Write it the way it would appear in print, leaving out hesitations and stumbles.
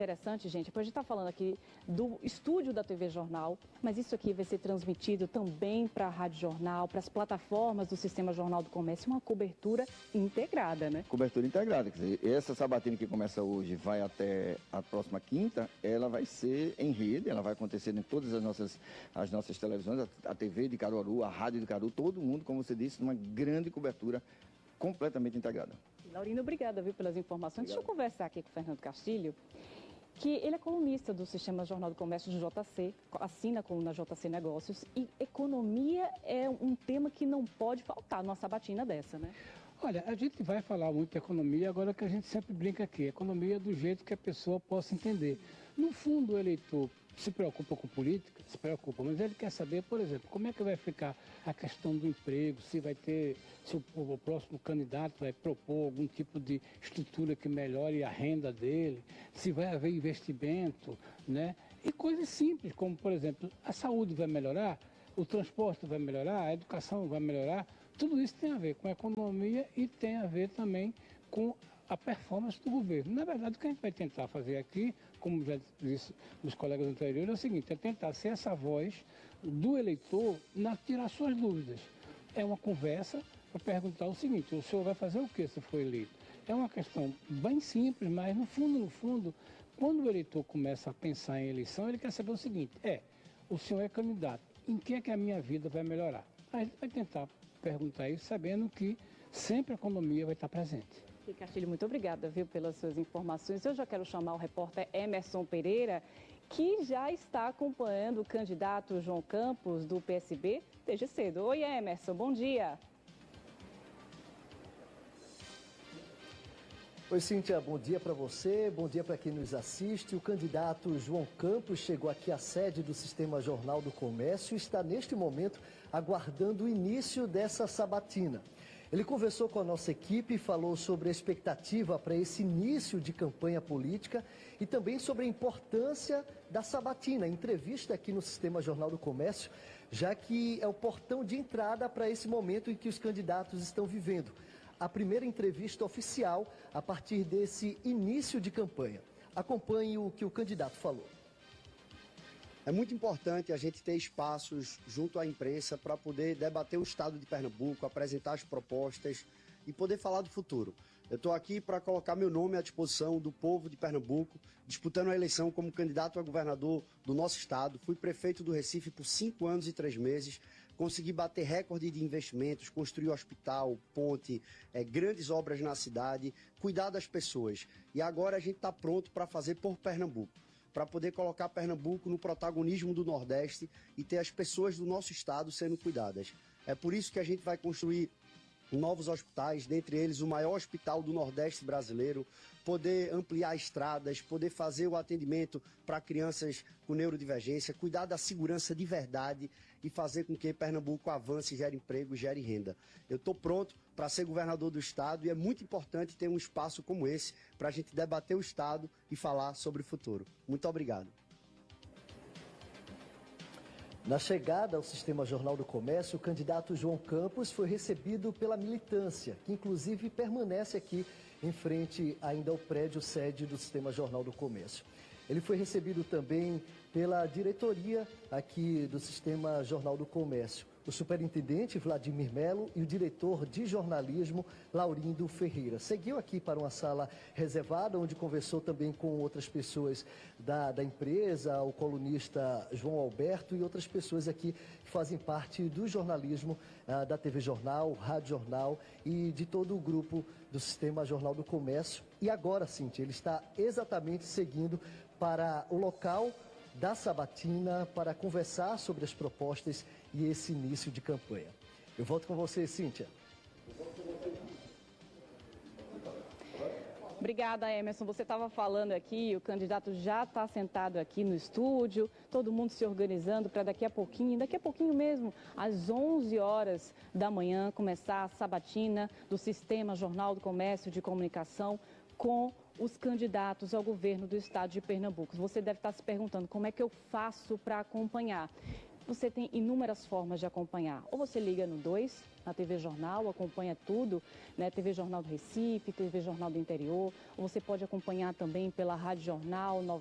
Interessante, gente, porque a gente está falando aqui do estúdio da TV Jornal, mas isso aqui vai ser transmitido também para a Rádio Jornal, para as plataformas do Sistema Jornal do Comércio, uma cobertura integrada, né? Cobertura integrada, quer dizer, essa sabatina que começa hoje vai até a próxima quinta, ela vai ser em rede, ela vai acontecer em todas as nossas televisões, a TV de Caruaru, a Rádio de Caruaru, todo mundo, como você disse, numa grande cobertura completamente integrada. Laurindo, obrigada, viu, pelas informações. Deixa eu conversar aqui com o Fernando Castilho, que ele é colunista do Sistema Jornal do Comércio do JC, assina a coluna JC Negócios, e economia é um tema que não pode faltar numa sabatina dessa, né? Olha, a gente vai falar muito de economia, agora que a gente sempre brinca aqui, economia do jeito que a pessoa possa entender. No fundo, o eleitor se preocupa com política, se preocupa, mas ele quer saber, por exemplo, como é que vai ficar a questão do emprego, se o próximo candidato vai propor algum tipo de estrutura que melhore a renda dele, se vai haver investimento, né? E coisas simples, como, por exemplo, a saúde vai melhorar, o transporte vai melhorar, a educação vai melhorar. Tudo isso tem a ver com a economia e tem a ver também com a performance do governo. Na verdade, o que a gente vai tentar fazer aqui, como já disse os colegas anteriores, é o seguinte, é tentar ser essa voz do eleitor na tirar suas dúvidas. É uma conversa para perguntar o seguinte, o senhor vai fazer o que se for eleito? É uma questão bem simples, mas no fundo, quando o eleitor começa a pensar em eleição, ele quer saber o seguinte, o senhor é candidato, em que é que a minha vida vai melhorar? A gente vai tentar perguntar isso, sabendo que sempre a economia vai estar presente. E Castilho, muito obrigada, viu, pelas suas informações. Eu já quero chamar o repórter Emerson Pereira, que já está acompanhando o candidato João Campos, do PSB, desde cedo. Oi, Emerson, bom dia. Oi, Cíntia, bom dia para você, bom dia para quem nos assiste. O candidato João Campos chegou aqui à sede do Sistema Jornal do Comércio e está, neste momento, aguardando o início dessa sabatina. Ele conversou com a nossa equipe e falou sobre a expectativa para esse início de campanha política e também sobre a importância da sabatina, entrevista aqui no Sistema Jornal do Comércio, já que é o portão de entrada para esse momento em que os candidatos estão vivendo. A primeira entrevista oficial a partir desse início de campanha. Acompanhe o que o candidato falou. É muito importante a gente ter espaços junto à imprensa para poder debater o estado de Pernambuco, apresentar as propostas e poder falar do futuro. Eu estou aqui para colocar meu nome à disposição do povo de Pernambuco, disputando a eleição como candidato a governador do nosso estado. Fui prefeito do Recife por 5 anos e 3 meses, consegui bater recorde de investimentos, construir hospital, ponte, grandes obras na cidade, cuidar das pessoas. E agora a gente está pronto para fazer por Pernambuco, para poder colocar Pernambuco no protagonismo do Nordeste e ter as pessoas do nosso estado sendo cuidadas. É por isso que a gente vai construir novos hospitais, dentre eles o maior hospital do Nordeste brasileiro, poder ampliar estradas, poder fazer o atendimento para crianças com neurodivergência, cuidar da segurança de verdade e fazer com que Pernambuco avance, gere emprego, gere renda. Eu estou pronto para ser governador do estado e é muito importante ter um espaço como esse para a gente debater o estado e falar sobre o futuro. Muito obrigado. Na chegada ao Sistema Jornal do Comércio, o candidato João Campos foi recebido pela militância, que inclusive permanece aqui em frente ainda ao prédio sede do Sistema Jornal do Comércio. Ele foi recebido também pela diretoria aqui do Sistema Jornal do Comércio, o superintendente Vladimir Melo e o diretor de jornalismo Laurindo Ferreira. Seguiu aqui para uma sala reservada, onde conversou também com outras pessoas da empresa, o colunista João Alberto e outras pessoas aqui que fazem parte do jornalismo da TV Jornal, Rádio Jornal e de todo o grupo do Sistema Jornal do Comércio. E agora, Cíntia, ele está exatamente seguindo para o local da sabatina para conversar sobre as propostas e esse início de campanha. Eu volto com você, Cíntia. Obrigada, Emerson. Você estava falando aqui, o candidato já está sentado aqui no estúdio, todo mundo se organizando para daqui a pouquinho mesmo, às 11 horas da manhã, começar a sabatina do Sistema Jornal do Comércio de Comunicação com os candidatos ao governo do estado de Pernambuco. Você deve estar se perguntando como é que eu faço para acompanhar. você tem inúmeras formas de acompanhar. Ou você liga no 2, na TV Jornal, acompanha tudo, né? TV Jornal do Recife, TV Jornal do Interior. Ou você pode acompanhar também pela Rádio Jornal